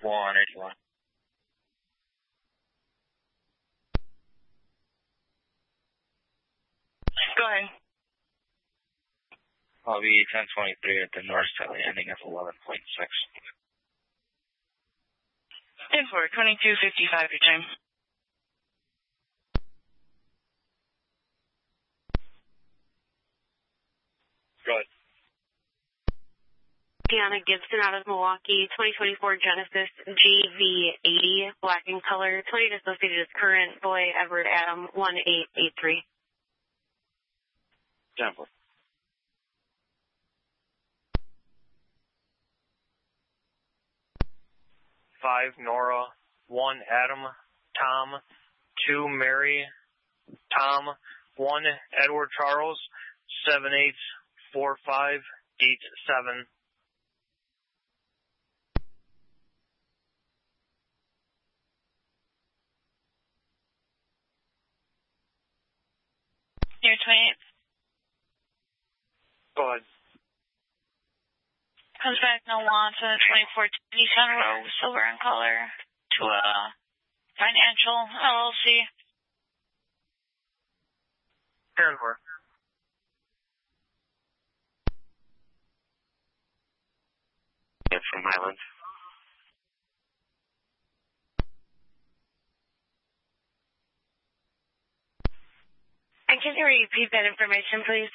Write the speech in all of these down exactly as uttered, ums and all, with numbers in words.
one eighty-one. Go ahead. I'll be ten twenty-three at the North Telly, ending at eleven point six. ten four, twenty-two fifty-five, your time. Go ahead. Deanna Gibson out of Milwaukee, twenty twenty-four Genesis G V eighty, black in color, twenty associated as current, boy Edward Adam, one eight eight three. Denver. Five Nora, one Adam, Tom, two Mary, Tom, one Edward Charles, seven eight four five eight seven. Your twenty-eight. Go ahead. Comes back no want to twenty-four Nissan Rogue, silver in color, to a financial L L C. Denver. Yeah, from Highland. And can you repeat that information, please?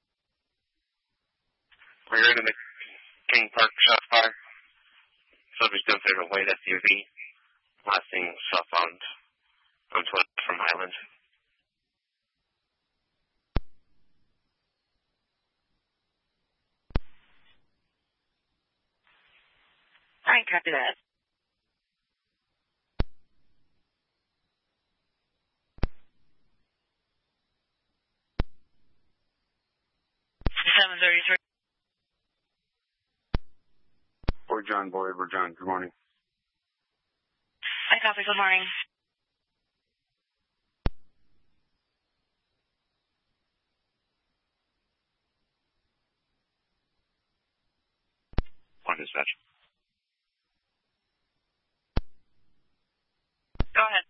We're in the King Park shot fire. Subject unfavorable weight S U V. Last thing saw found on Twitter from Highland. I copy that. seven thirty-three. Fort John, Boy, Edward John, good morning. I copy, good morning. One dispatch. Go ahead.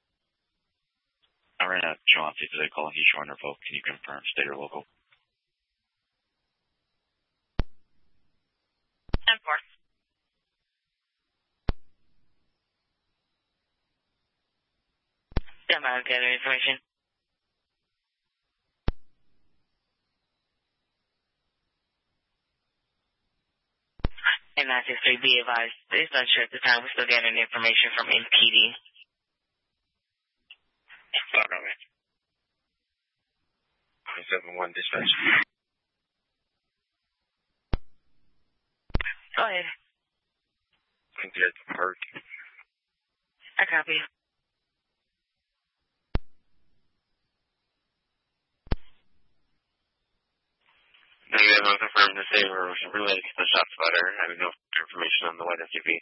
I ran out of Chauncey today calling he's showing her vote. Can you confirm state or local? ten four. Stand by, I'll get information. And nine six three, be advised. It's unsure at the time. We're still getting information from M P D. Stop on me. seven one dispatch. Go ahead. I think you're hurt. I copy. Negative, I'll confirm the same or related to the shot spotter. I have no information on the white S U V.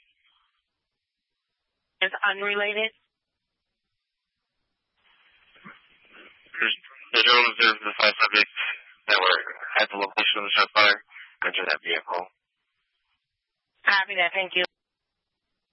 It's unrelated? The drone observed the five subjects that were at the location of the shot fire enter that vehicle. Copy that, thank you.